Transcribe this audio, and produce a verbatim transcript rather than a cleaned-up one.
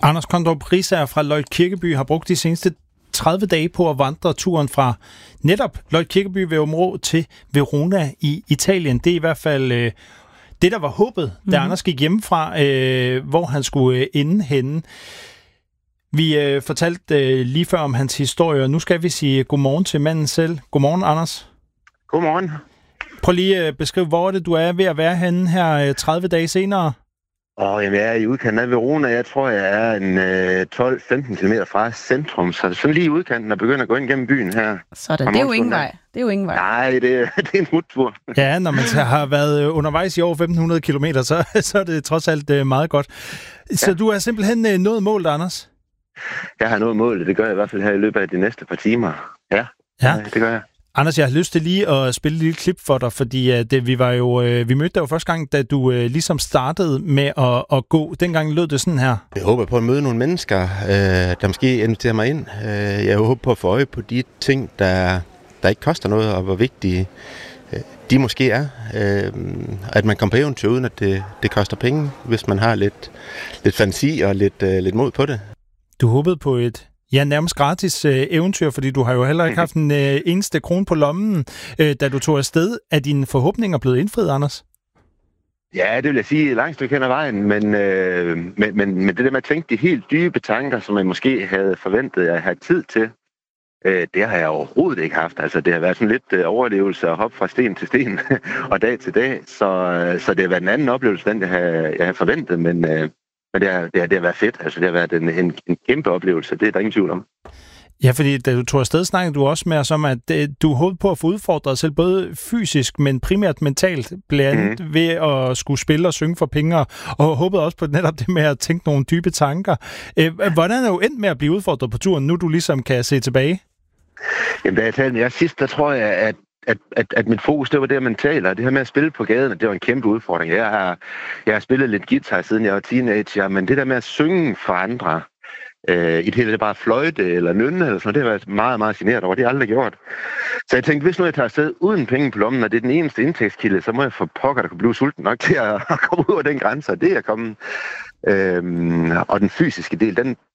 Anders Kondrup Riisager fra Løjt Kirkeby har brugt de seneste tredive dage på at vandre turen fra netop Løjt Kirkeby ved Områ til Verona i Italien. Det er i hvert fald øh, det, der var håbet, da mm-hmm. Anders gik hjemmefra, øh, hvor han skulle øh, ende henne. Vi øh, fortalte øh, lige før om hans historie, og nu skal vi sige godmorgen til manden selv. Godmorgen, Anders. Godmorgen. Prøv lige at øh, beskrive, hvor det du er ved at være henne her øh, tredive dage senere. Åh, jamen, jeg er i udkanten af Verona. Jeg tror, jeg er en øh, tolv til femten kilometer fra centrum, så sådan lige i udkanten og begynder at gå ind gennem byen her. Sådan, det er jo ingen vej. Det er jo ingen vej. Nej, det, det er en smuttur. Ja, når man har været undervejs i over femten hundrede kilometer, så, så er det trods alt øh, meget godt. Så ja. Du er simpelthen øh, nået målet, Anders? Jeg har nået målet. Det gør jeg i hvert fald her i løbet af de næste par timer. Ja, ja. ja det gør jeg. Anders, jeg har lyst til lige at spille et lille klip for dig, fordi at vi var jo vi mødte dig jo første gang, da du ligesom startede med at, at gå. Dengang lød det sådan her. Jeg håber på at møde nogle mennesker, der måske inviterer mig ind. Jeg håber på at få øje på de ting, der, der ikke koster noget, og hvor vigtige de måske er. At man kommer på eventyr, uden at det, det koster penge, hvis man har lidt, lidt fantasi og lidt, lidt mod på det. Du håbede på et Ja, nærmest gratis øh, eventyr, fordi du har jo heller ikke haft en øh, eneste krone på lommen, øh, da du tog afsted. Er dine forhåbninger blevet indfriet, Anders? Ja, det vil jeg sige langt stykke hen ad vejen, men, øh, men, men, men det der med at tænke de helt dybe tanker, som jeg måske havde forventet at have tid til, øh, det har jeg overhovedet ikke haft. Altså, det har været sådan lidt øh, overlevelse og hop fra sten til sten og dag til dag, så, øh, så det har været en anden oplevelse, end jeg havde, jeg havde forventet, men... Øh, Men det har, det, har, det har været fedt. Altså, det har været en, en, en kæmpe oplevelse. Det er der ingen tvivl om. Ja, fordi da du tog afsted, snakkede du også med os om, at du håbede på at få udfordret dig selv, både fysisk, men primært mentalt, blandt andet mm. ved at skulle spille og synge for penge, og håbede også på netop det med at tænke nogle dybe tanker. Hvordan er du endt med at blive udfordret på turen, nu du ligesom kan se tilbage? Jamen, da jeg talte med jer sidst, der tror jeg, at At, at, at mit fokus, det var det mentale, og det her med at spille på gaden, det var en kæmpe udfordring. Jeg har, jeg har spillet lidt guitar, siden jeg var teenager, men det der med at synge for andre, øh, i det hele, det bare fløjte eller nynne, eller sådan, det har været meget, meget generet over. Det har jeg aldrig gjort. Så jeg tænkte, hvis nu jeg tager afsted uden penge på lommen, og det er den eneste indtægtskilde, så må jeg få pokker, der kan blive sulten nok til at, at komme ud af den grænse, og det er kommet. Øhm, og den fysiske del, den,